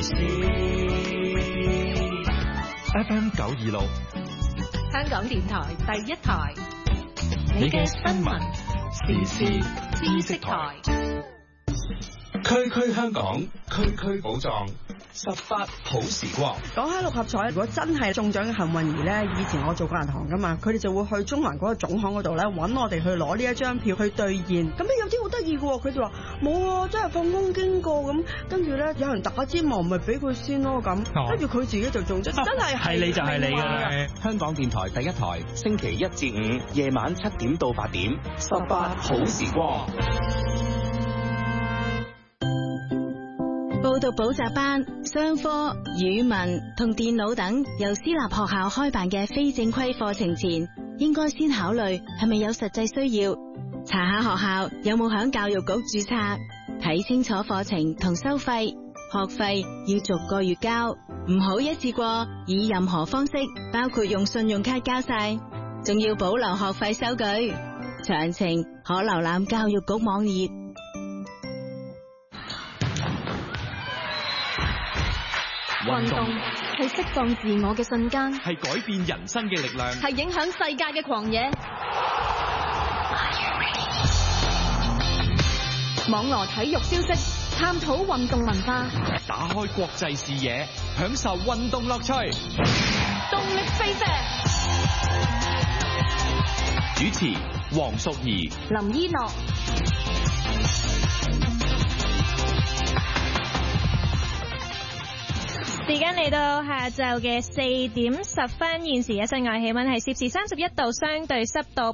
事。FM 926， 香港電台第一台，你嘅新聞時事知識台。 區區香港，區區寶藏，18好時光。 講開六合彩，如果真係中獎嘅幸運兒咧，以前我做過銀行噶嘛，佢哋就會去中環嗰個總行嗰度咧揾我哋去攞呢一張票去兌現。咁咧有啲好得意嘅喎，佢哋話冇啊，真係放工經過咁，跟住咧有人打尖望，咪俾佢先咯咁，跟住佢自己就中咗，真係係你就係你㗎啦。 香港電台第一台，星期1至5夜晚7點到8點，18好時光。 報讀補習班、商科、語文同電腦等由私立學校開辦嘅非正規課程前，應該先考慮係咪有實際需要，查下學校有冇響教育局註冊，睇清楚課程同收費，學費要逐個月交，唔好一次過以任何方式，包括用信用卡交晒，仲要保留學費收據。詳情可瀏覽教育局網頁。 運動係釋放自我嘅瞬間， 係改變人生嘅力量， 係影響世界嘅狂野。網羅體育消息，探討運動文化， 打開國際視野，享受運動樂趣。 動力飛射。 主持黃淑儀、 林依諾。 時間嚟到下晝嘅4點10分，現時嘅室外氣溫係攝氏31度，相對濕度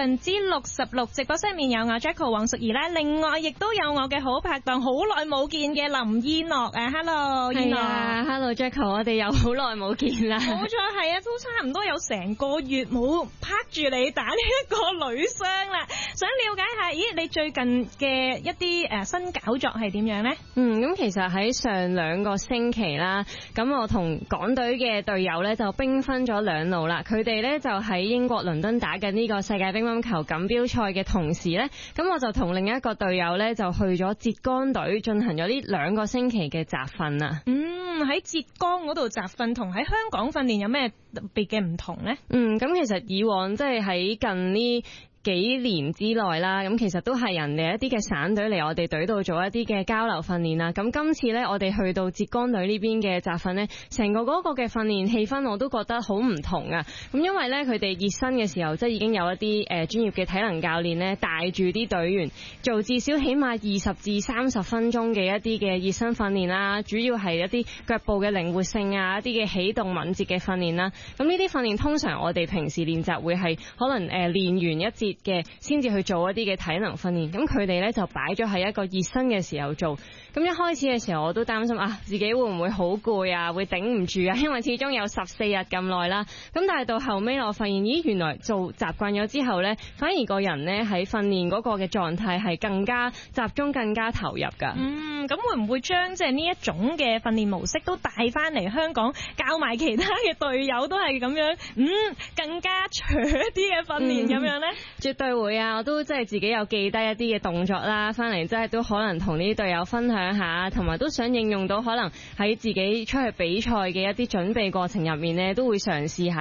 66%。直播室面有我 Jacko 黃淑儀啦，另外亦都有我嘅好拍檔，好耐冇見嘅林依諾啊 ，Hello， 依諾 ，Hello Jacko， 我哋又好耐冇見啦。 冇錯，係啊，都差唔多有成個月冇拍住你打呢一個女雙啦。想了解下，咦，你最近嘅一啲新搞作係點樣呢？ 咁其實喺上2個星期啦。咁我同港隊嘅隊友呢，就兵分咗兩路啦，佢哋呢，就喺英國倫敦打緊呢個世界乒乓球錦標賽嘅同時呢，咁我就同另一個隊友呢，就去咗浙江隊進行咗呢2個星期嘅集訓啊。 喺浙江嗰度集訓同喺香港訓練有咩特別嘅唔同呢？ 咁其實以往即係喺近呢幾年之內啦，咁其實都係人哋一啲嘅省隊嚟我哋隊度做一啲嘅交流訓練啦。咁今次呢，我哋去到浙江隊呢邊嘅集訓呢，成個嗰個嘅訓練氣氛我都覺得好唔同啊。咁因為呢，佢哋熱身嘅時候，即係已經有一啲專業嘅體能教練呢，帶住啲隊員做至少起碼20至30分鐘嘅一啲嘅熱身訓練啦，主要係一啲腳步嘅靈活性啊，一啲嘅起動敏捷嘅訓練啦。咁呢啲訓練通常我哋平時練習會係可能練完一節嘅先至去做一啲嘅體能訓練，咁佢哋呢就擺咗喺一個熱身嘅時候做。咁一開始嘅時候我都擔心自己會唔會好攰啊，會頂唔住啊，因為始終有14日咁耐啦。咁但係到後尾我發現，原來做習慣咗之後呢，反而個人呢喺訓練嗰個嘅狀態係更加集中、更加投入噶。 咁會唔會將即係呢一種嘅訓練模式都帶翻嚟香港，教埋其他嘅隊友都係咁樣，更加長啲嘅訓練咁樣呢？ 絕對會啊！我都即係自己有記低一啲嘅動作啦，翻嚟即係都可能同呢啲隊友分享下，同埋都想應用到可能喺自己出去比賽嘅一啲準備過程入面呢，都會嘗試下。